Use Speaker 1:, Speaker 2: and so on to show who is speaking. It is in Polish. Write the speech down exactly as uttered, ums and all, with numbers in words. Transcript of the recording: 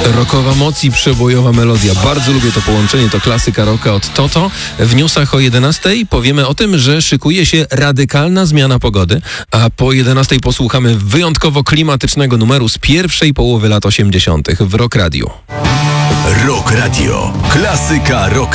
Speaker 1: Rockowa moc i przebojowa melodia. Bardzo lubię to połączenie, to klasyka rocka od Toto. W newsach o jedenastej powiemy o tym, że szykuje się radykalna zmiana pogody, a po jedenastej posłuchamy wyjątkowo klimatycznego numeru z pierwszej połowy lat osiemdziesiątych w Rock Radio.
Speaker 2: Rock Radio. Klasyka rock.